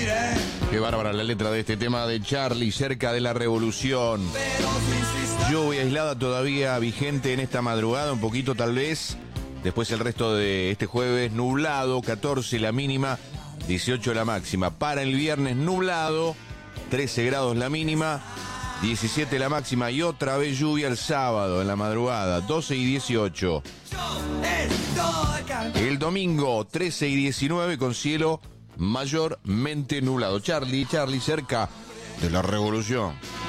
Qué bárbara la letra de este tema de Charlie, Cerca de la Revolución. Lluvia aislada todavía vigente en esta madrugada, un poquito tal vez. Después el resto de este jueves nublado, 14 la mínima, 18 la máxima. Para el viernes nublado, 13 grados la mínima, 17 la máxima. Y otra vez lluvia el sábado en la madrugada, 12 y 18. El domingo, 13 y 19 con cielo mayormente nublado. Charlie, cerca de la revolución.